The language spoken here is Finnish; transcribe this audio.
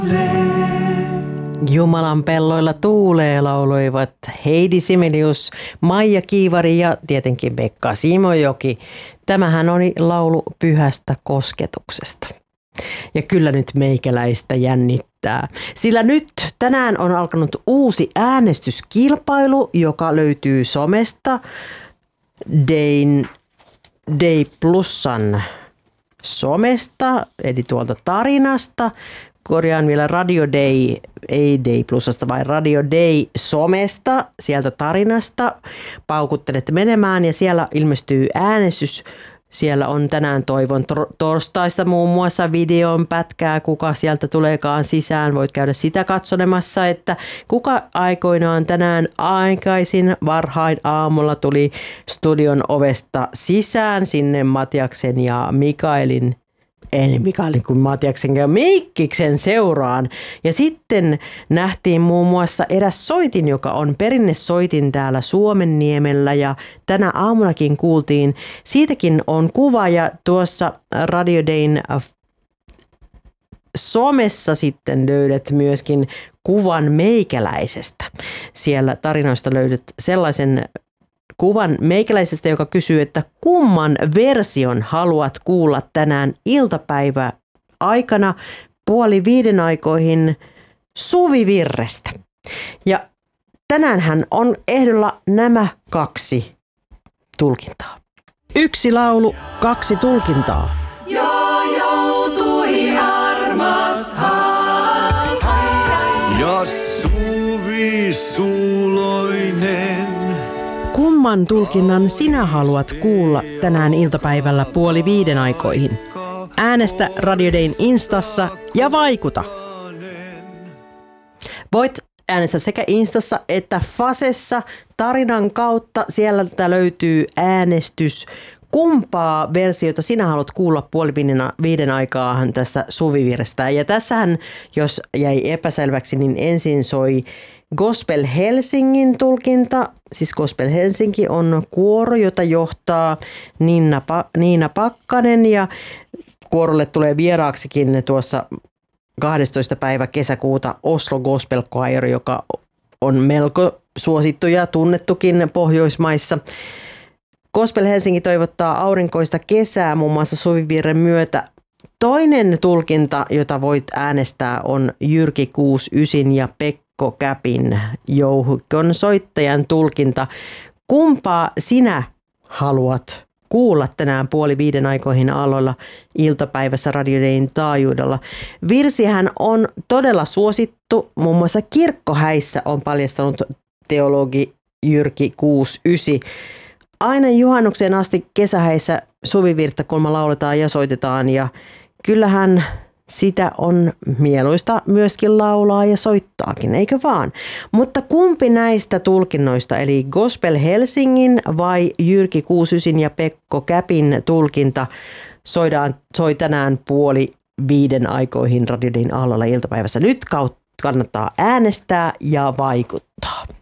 Jumalan pelloilla tuulee lauloivat Heidi Sibelius, Maija Kiivari ja tietenkin Pekka Simojoki. Tämähän oli laulu pyhästä kosketuksesta. Ja kyllä nyt meikäläistä jännittää, sillä nyt tänään on alkanut uusi äänestyskilpailu, joka löytyy somesta Day Plusan somesta, eli tuolta tarinasta. Korjaan vielä Radio Day, ei Day Plusasta, vaan Radio Day somesta, sieltä tarinasta. Paukuttelette menemään ja siellä ilmestyy äänestys. Siellä on tänään Toivon torstaissa muun muassa videon pätkää, kuka sieltä tuleekaan sisään. Voit käydä sitä katsolemassa, että kuka aikoinaan tänään aikaisin varhain aamulla tuli studion ovesta sisään sinne Matiaksen ja Mikaelin. Ei Mikaelin kuin Matiaksen ja Mikkiksen seuraan. Ja sitten nähtiin muun muassa eräs soitin, joka on perinnesoitin täällä Suomenniemellä ja tänä aamunakin kuultiin. Siitäkin on kuva ja tuossa Radio Dayn somessa sitten löydät myöskin kuvan meikäläisestä. Siellä tarinoista löydät sellaisen kuvan meikäläisestä, joka kysyy, että kumman version haluat kuulla tänään iltapäivä aikana 4:30 aikoihin Suvivirrestä. Ja tänäänhän on ehdolla nämä 2 tulkintaa. 1 laulu, 2 tulkintaa. Jo joutui armas ja suvi suuloinen. Kumman tulkinnan sinä haluat kuulla tänään iltapäivällä 4:30 aikoihin? Äänestä Radio Dayn Instassa ja vaikuta. Voit äänestää sekä Instassa että Fasessa tarinan kautta. Sieltä löytyy äänestys. Kumpaa versiota sinä haluat kuulla 4:30 aikaan tässä Suvivirrestä? Ja tässähän, jos jäi epäselväksi, niin ensin soi Gospel Helsingin tulkinta. Siis Gospel Helsinki on kuoro, jota johtaa Niina Pakkanen ja kuorolle tulee vieraaksikin tuossa 12. päivä kesäkuuta Oslo Gospel Choir, joka on melko suosittu ja tunnettukin Pohjoismaissa. Gospel Helsinki toivottaa aurinkoista kesää muun muassa Suvivirren myötä. Toinen tulkinta, jota voit äänestää, on Jyrki 69 ja Pekko Käpin jouhikon soittajan tulkinta. Kumpaa sinä haluat kuulla tänään 4:30 aikoihin aloilla iltapäivässä Radio Dayn taajuudella? Virsihän on todella suosittu. Muun muassa kirkkohäissä on paljastanut teologi Jyrki 69. Aina juhannukseen asti kesähäissä Suvivirttä kulma lauletaan ja soitetaan ja kyllähän sitä on mieluista myöskin laulaa ja soittaakin, eikö vaan? Mutta kumpi näistä tulkinnoista, eli Gospel Helsingin vai Jyrki 69 ja Pekko Käpin tulkinta soi tänään 4:30 aikoihin Radio Dayn aloilla iltapäivässä? Nyt kannattaa äänestää ja vaikuttaa.